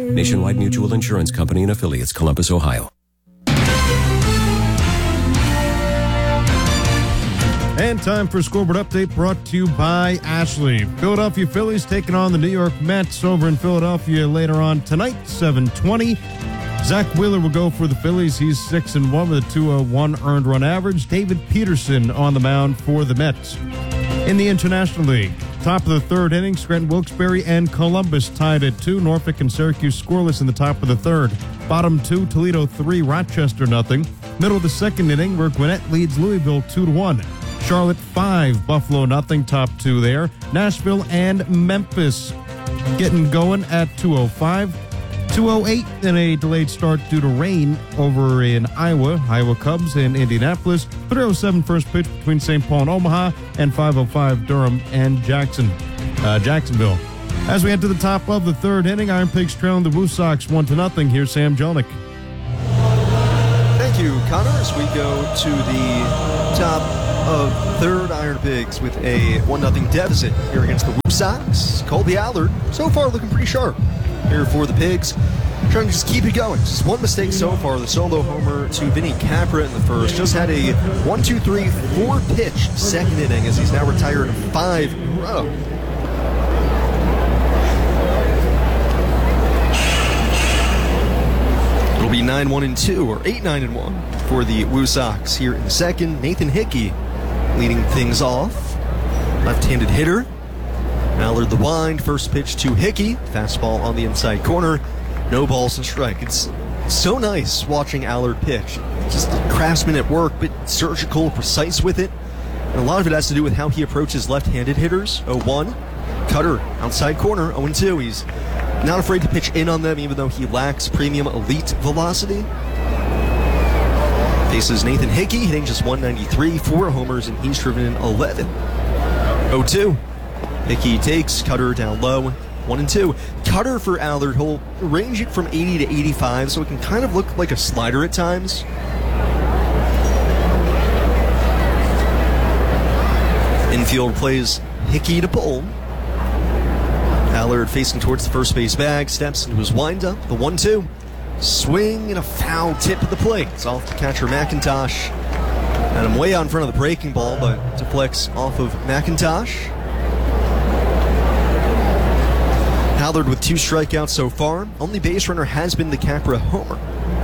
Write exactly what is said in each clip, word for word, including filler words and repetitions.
Nationwide Mutual Insurance Company and Affiliates, Columbus, Ohio. And time for a scoreboard update brought to you by Ashley. Philadelphia Phillies taking on the New York Mets over in Philadelphia later on tonight, seven twenty. Zach Wheeler will go for the Phillies. He's six and one with a two oh one earned run average. David Peterson on the mound for the Mets. In the International League, top of the third inning, Scranton Wilkes-Barre and Columbus tied at two. Norfolk and Syracuse scoreless in the top of the third. Bottom two, Toledo three, Rochester nothing. Middle of the second inning, where Gwinnett leads Louisville two to one. Charlotte five, Buffalo nothing, top two there. Nashville and Memphis getting going at two oh five. two oh eight in a delayed start due to rain over in Iowa. Iowa Cubs and Indianapolis. three oh seven first pitch between Saint Paul and Omaha, and five oh five Durham and Jackson, uh, Jacksonville. As we enter the top of the third inning, Iron Pigs trailing the Woo Sox one to nothing. Here's Sam Jelnick. Thank you, Connor. As we go to the top of third, Iron Pigs with a one nothing deficit here against the Woo Sox. Colby Allard, so far looking pretty sharp here for the Pigs. Trying to just keep it going. Just one mistake so far. The solo homer to Vinny Capra in the first. Just had a one, two, three, four pitch second inning as he's now retired five in a row. It'll be nine one and two or eight nine and one for the Woo Sox here in the second. Nathan Hickey leading things off. Left-handed hitter. Allard the wind. First pitch to Hickey. Fastball on the inside corner. No balls and strike. It's so nice watching Allard pitch. Just a craftsman at work, but surgical, precise with it. And a lot of it has to do with how he approaches left-handed hitters. oh one. Cutter outside corner. oh two. He's not afraid to pitch in on them, even though he lacks premium elite velocity. Faces Nathan Hickey, hitting just one ninety-three, four homers, and he's driven in eleven. oh two. Hickey takes, Cutter down low, one and two. Cutter for Allard, he'll range it from eighty to eighty-five, so it can kind of look like a slider at times. Infield plays Hickey to pull. Allard facing towards the first base bag, steps into his windup, the one two. Swing and a foul tip at the plate. It's off to catcher McIntosh. And I'm way out in front of the breaking ball, but deflects off of McIntosh. Allard with two strikeouts so far. Only base runner has been the Capra homer.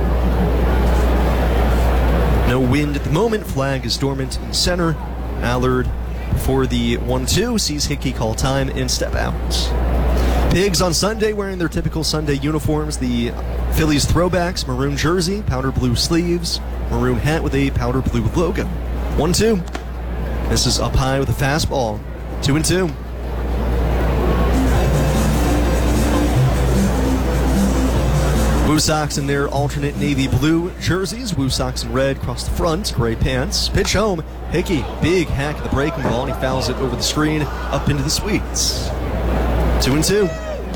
No wind at the moment. Flag is dormant in center. Allard for the one two sees Hickey call time and step out. Pigs on Sunday wearing their typical Sunday uniforms. The Phillies throwbacks, maroon jersey, powder blue sleeves, maroon hat with a powder blue logo. one two. This is up high with a fastball. two and two. Woo Sox in their alternate navy blue jerseys. Woo Sox in red across the front. Gray pants. Pitch home. Hickey, big hack at the breaking ball, and he fouls it over the screen up into the suites. Two and two.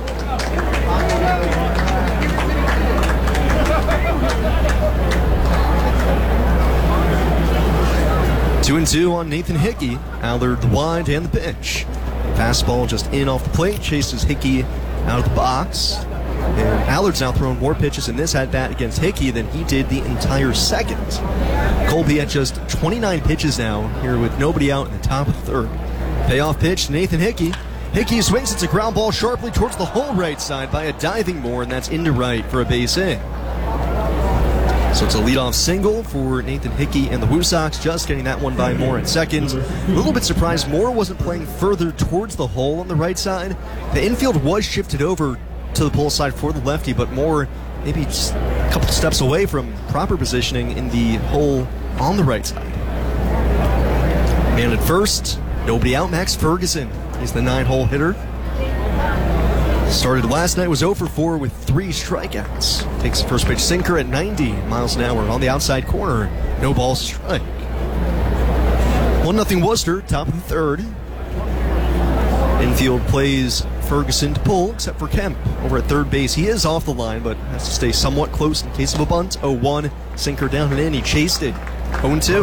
Two and two on Nathan Hickey. Allard the wide and the pitch. Fastball just in off the plate. Chases Hickey out of the box. And Allard's now thrown more pitches in this at-bat against Hickey than he did the entire second. Colby at just twenty-nine pitches now, here with nobody out in the top of the third. Payoff pitch to Nathan Hickey. Hickey swings. It's a ground ball sharply towards the whole right side by a diving Moore, and that's into right for a base hit. So it's a leadoff single for Nathan Hickey and the Woo Sox, just getting that one by Moore in second. A little bit surprised Moore wasn't playing further towards the hole on the right side. The infield was shifted over to the pull side for the lefty, but Moore maybe just a couple steps away from proper positioning in the hole on the right side. Man at first, nobody out. Max Ferguson, he's the nine-hole hitter. Started last night, was oh for four with three strikeouts. Takes the first pitch sinker at ninety miles an hour on the outside corner. No ball strike. one nothing Worcester, top of the third. Infield plays Ferguson to pull, except for Kemp over at third base. He is off the line, but has to stay somewhat close in case of a bunt. oh one, sinker down and in. He chased it. oh two.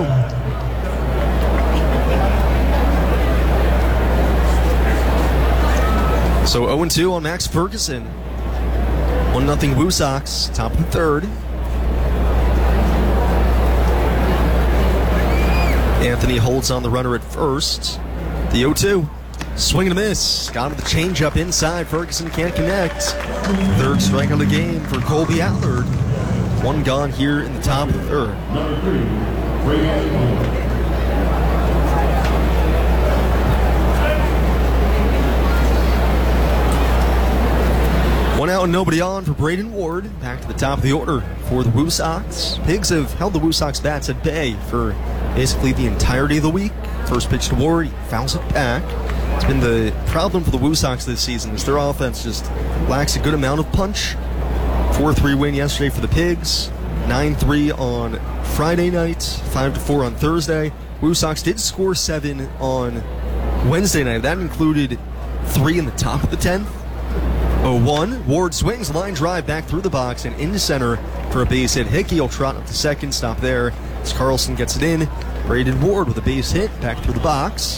So oh two on Max Ferguson. one nothing Woo Sox, top of the third. Anthony holds on the runner at first. The oh two. Swing and a miss. Got to the changeup inside. Ferguson can't connect. Third strike of the game for Colby Allard. One gone here in the top of the third. Number three, Ray One out and nobody on for Braden Ward. Back to the top of the order for the Woo Sox. Pigs have held the Woo Sox bats at bay for basically the entirety of the week. First pitch to Ward, he fouls it back. It's been the problem for the Woo Sox this season is their offense just lacks a good amount of punch. four three win yesterday for the Pigs. nine three on Friday night. five to four on Thursday. Woo Sox did score seven on Wednesday night. That included three in the top of the tenth. oh one. Ward swings, line drive back through the box and into center for a base hit. Hickey will trot up the second, stop there as Carlson gets it in. Braden Ward with a base hit back through the box.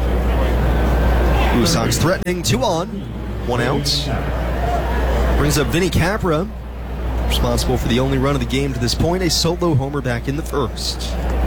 Woo Sox threatening, two on, one out. Brings up Vinny Capra, responsible for the only run of the game to this point, a solo homer back in the first.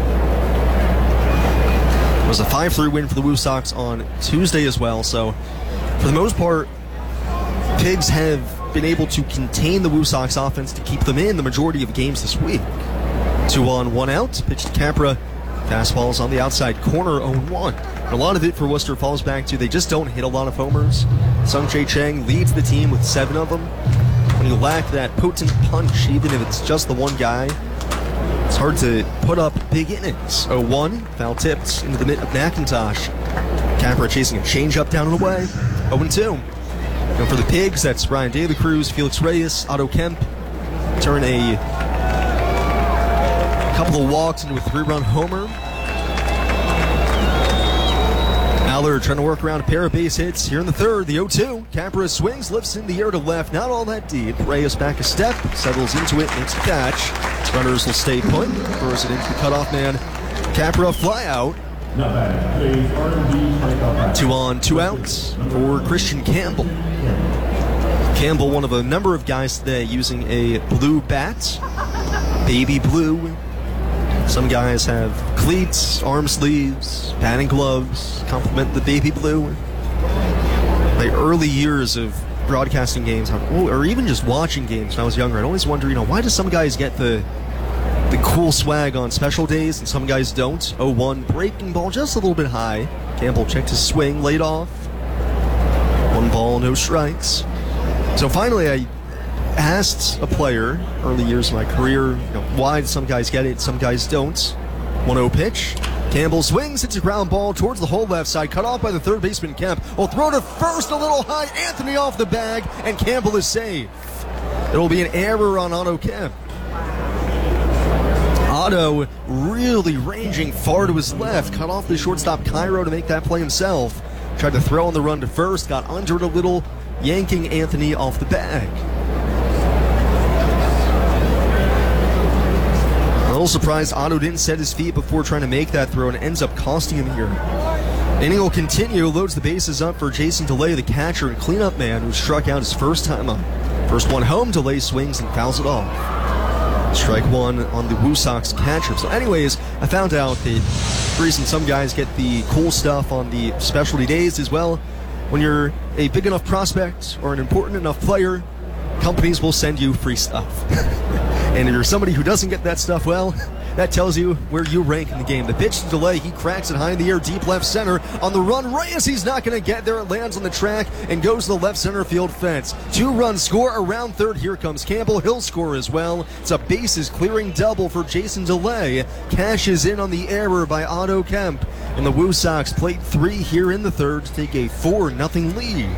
It was a five three win for the Woo Sox on Tuesday as well, so for the most part, Pigs have been able to contain the Woo Sox offense to keep them in the majority of games this week. Two on, one out, pitch to Capra, fastballs on the outside corner, oh one. A lot of it for Worcester falls back to they just don't hit a lot of homers. Sung Chae Chang leads the team with seven of them. When you lack that potent punch, even if it's just the one guy, it's hard to put up big innings. oh one, foul tipped into the mitt of McIntosh. Capra chasing a changeup down and away. oh two. And for the Pigs, that's Brian De La Cruz, Felix Reyes, Otto Kemp. Turn a couple of walks into a three-run homer. Allard trying to work around a pair of base hits here in the third. The oh two. Capra swings, lifts in the air to left. Not all that deep. Reyes back a step, settles into it, makes the catch. Runners will stay put. Throws it into the cutoff man. Capra fly out. Two on, two outs for Christian Campbell. Campbell, one of a number of guys today using a blue bat. Baby blue. Some guys have cleats, arm sleeves, batting gloves, complement the baby blue. My early years of broadcasting games, or even just watching games when I was younger, I'd always wonder, you know, why do some guys get the the cool swag on special days and some guys don't? oh one, breaking ball just a little bit high. Campbell checked his swing, laid off. One ball, no strikes. So finally, I asked a player early years of my career, you know, why some guys get it, some guys don't. one oh pitch. Campbell swings, hits a ground ball towards the whole left side, cut off by the third baseman Kemp. Will throw to first a little high. Anthony off the bag, and Campbell is safe. It'll be an error on Otto Kemp. Otto really ranging far to his left, cut off the shortstop Cairo to make that play himself. Tried to throw on the run to first, got under it a little, yanking Anthony off the bag. A little surprised Otto didn't set his feet before trying to make that throw, and it ends up costing him here. Inning will continue, loads the bases up for Jason DeLay, the catcher and cleanup man, who struck out his first time up. First one home, DeLay swings and fouls it off. Strike one on the Woo Sox catcher. So anyways, I found out that the reason some guys get the cool stuff on the specialty days is, well, when you're a big enough prospect or an important enough player, companies will send you free stuff. And if you're somebody who doesn't get that stuff, well, that tells you where you rank in the game. The pitch to DeLay, he cracks it high in the air, deep left center. On the run, Reyes, he's not going to get there. It lands on the track and goes to the left center field fence. Two-run score around third. Here comes Campbell. He'll score as well. It's a bases-clearing double for Jason DeLay. Cashes in on the error by Otto Kemp. And the Woo Sox plate three here in the third to take a four nothing lead.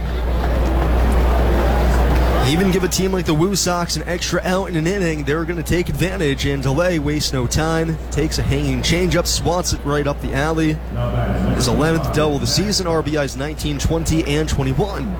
Even give a team like the Woo Sox an extra out in an inning, they're going to take advantage, and DeLay wastes no time. Takes a hanging changeup, swats it right up the alley. His eleventh double of the season, R B Is nineteen, twenty, and twenty-one.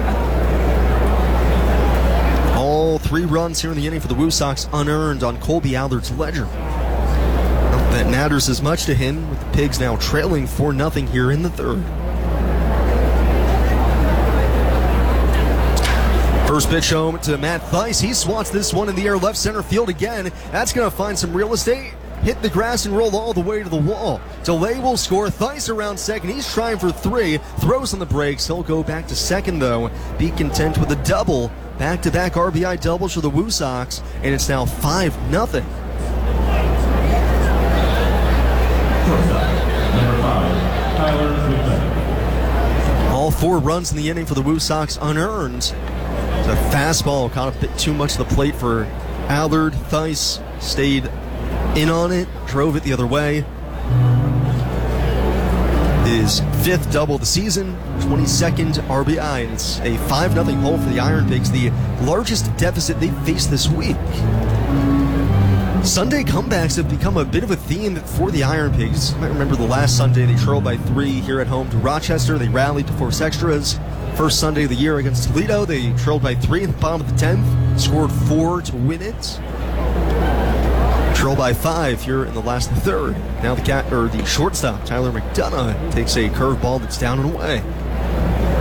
All three runs here in the inning for the Woo Sox unearned on Colby Allard's ledger. Not that matters as much to him, with the Pigs now trailing four nothing here in the third. First pitch home to Matt Theis. He swats this one in the air left center field again. That's going to find some real estate. Hit the grass and roll all the way to the wall. Delay will score. Theis around second. He's trying for three. Throws on the brakes. He'll go back to second, though. Be content with a double. Back-to-back R B I doubles for the Woo Sox. And it's now five nothing. Number five, Tyler Smith. All four runs in the inning for the Woo Sox unearned. The fastball caught a bit too much to the plate for Allard. Theis stayed in on it, drove it the other way. His fifth double of the season, twenty-second R B I, and it's a five nothing hole for the Iron Pigs, the largest deficit they've faced this week. Sunday comebacks have become a bit of a theme for the Iron Pigs. You might remember the last Sunday they trailed by three here at home to Rochester. They rallied to force extras. First Sunday of the year against Toledo, they trailed by three in the bottom of the tenth, scored four to win it. Trailed by five here in the last third. Now the cat or the shortstop, Tyler McDonough, takes a curveball that's down and away.